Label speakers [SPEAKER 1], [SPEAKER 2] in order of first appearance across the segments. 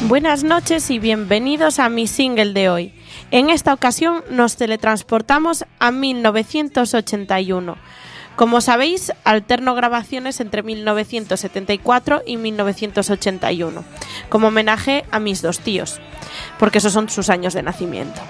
[SPEAKER 1] Buenas noches y bienvenidos a mi single de hoy. En esta ocasión nos teletransportamos a 1981. Como sabéis, alterno grabaciones entre 1974 y 1981, como homenaje a mis dos tíos, porque esos son sus años de nacimiento.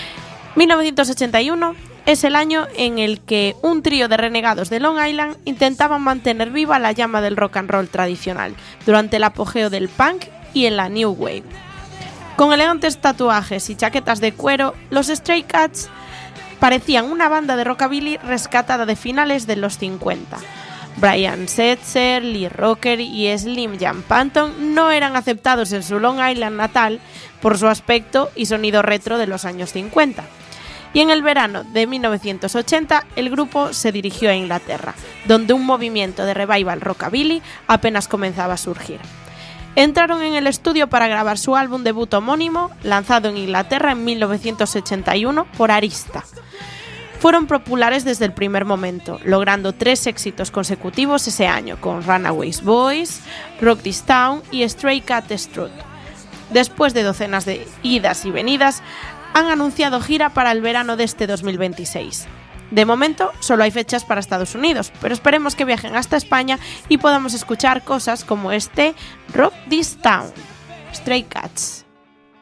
[SPEAKER 1] 1981 es el año en el que un trío de renegados de Long Island intentaban mantener viva la llama del rock and roll tradicional durante el apogeo del punk y en la New Wave. Con elegantes tatuajes y chaquetas de cuero, los Stray Cats parecían una banda de rockabilly rescatada de finales de los 50. Brian Setzer, Lee Rocker y Slim Jan Panton no eran aceptados en su Long Island natal por su aspecto y sonido retro de los años 50. Y en el verano de 1980 el grupo se dirigió a Inglaterra, donde un movimiento de revival rockabilly apenas comenzaba a surgir. Entraron en el estudio para grabar su álbum debut homónimo, lanzado en Inglaterra en 1981 por Arista. Fueron populares desde el primer momento, logrando 3 éxitos consecutivos ese año, con Runaways Boys, Rock This Town y Stray Cat Strut. Después de docenas de idas y venidas, han anunciado gira para el verano de este 2026. De momento, solo hay fechas para Estados Unidos, pero esperemos que viajen hasta España y podamos escuchar cosas como este Rock This Town, Stray Cats.